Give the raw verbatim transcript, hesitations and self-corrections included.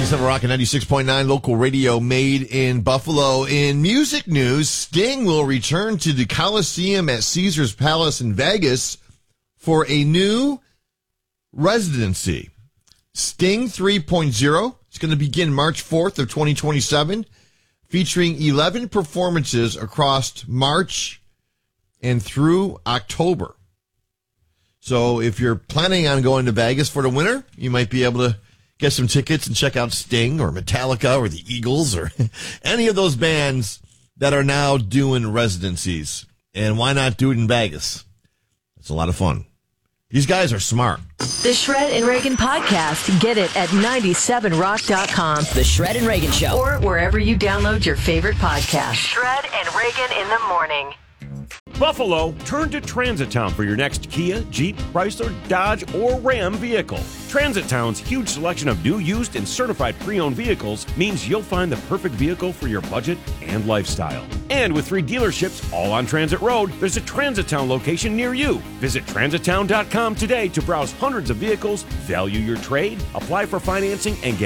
ninety-seven Rock and ninety-six point nine local radio made in Buffalo. In music news, Sting will return to the Coliseum at Caesars Palace in Vegas for a new residency. Sting three point oh is going to begin March fourth of twenty twenty-seven, featuring eleven performances across March and through October. So if you're planning on going to Vegas for the winter, you might be able to get some tickets and check out Sting or Metallica or the Eagles or any of those bands that are now doing residencies. And why not do it in Vegas? It's a lot of fun. These guys are smart. The Shred and Reagan podcast. Get it at ninety-seven rock dot com. The Shred and Reagan Show. Or wherever you download your favorite podcast. Shred and Reagan in the morning. Buffalo, turn to Transit Town for your next Kia, Jeep, Chrysler, Dodge, or Ram vehicle. Transit Town's huge selection of new, used, and certified pre-owned vehicles means you'll find the perfect vehicle for your budget and lifestyle. And with three dealerships all on Transit Road, there's a Transit Town location near you. Visit transit town dot com today to browse hundreds of vehicles, value your trade, apply for financing, and get